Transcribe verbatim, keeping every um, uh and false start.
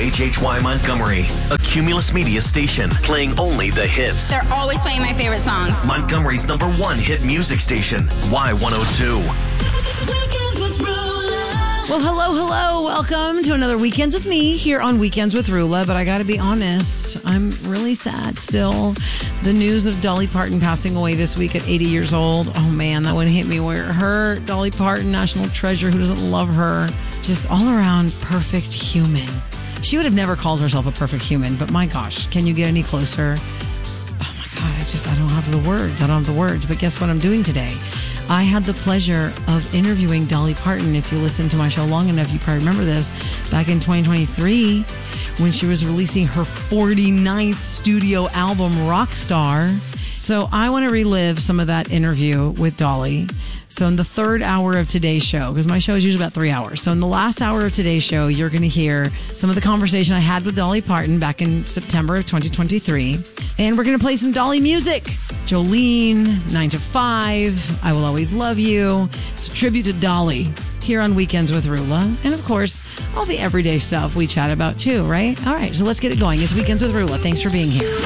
H H Y Montgomery, a Cumulus Media station playing only the hits. They're always playing my favorite songs. Montgomery's number one hit music station, Y one oh two. Well, hello, hello. Welcome to another Weekends with me here on Weekends with Rula. But I got to be honest, I'm really sad still. The news of Dolly Parton passing away this week at eighty years old. Oh, man, that one hit me where it hurt. Dolly Parton, national treasure. Who doesn't love her? Just all around perfect human. She would have never called herself a perfect human. But my gosh, can you get any closer? Oh, my God, I just, I don't have the words. I don't have the words. But guess what I'm doing today? I had the pleasure of interviewing Dolly Parton. If you listen to my show long enough, you probably remember this. Back in twenty twenty-three, when she was releasing her forty-ninth studio album, Rockstar. So I want to relive some of that interview with Dolly. So in the third hour of today's show, because my show is usually about three hours. So in the last hour of today's show, you're going to hear some of the conversation I had with Dolly Parton back in September of twenty twenty-three. And we're going to play some Dolly music. Jolene, nine to five, I Will Always Love You. It's a tribute to Dolly here on Weekends with Rula. And of course, all the everyday stuff we chat about too, right? All right, so let's get it going. It's Weekends with Rula. Thanks for being here.